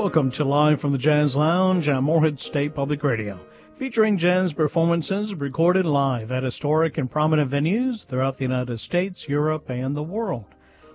Welcome to Live from the Jazz Lounge on Morehead State Public Radio, featuring jazz performances recorded live at historic and prominent venues throughout the United States, Europe, and the world.